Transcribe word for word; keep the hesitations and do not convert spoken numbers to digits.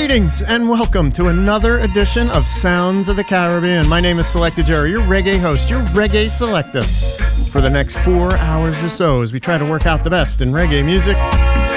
Greetings and welcome to another edition of Sounds of the Caribbean. My name is Selecta Jerry, your reggae host, your reggae selector. For the next four hours or so as we try to work out the best in reggae music